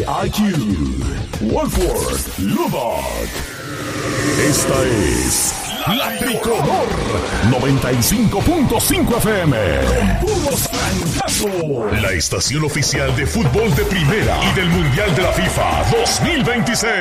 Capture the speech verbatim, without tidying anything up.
I Q, Wolford, Lubbock. Esta es La Tricolor noventa y cinco punto cinco F M. Con puros francazos. La estación oficial de fútbol de primera y del Mundial de la FIFA dos mil veintiséis.